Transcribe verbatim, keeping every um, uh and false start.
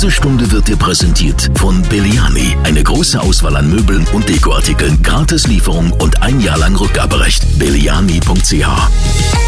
Diese Stunde wird dir präsentiert von Belliani. Eine große Auswahl an Möbeln und Dekoartikeln, Gratislieferung und ein Jahr lang Rückgaberecht. belliani punkt c h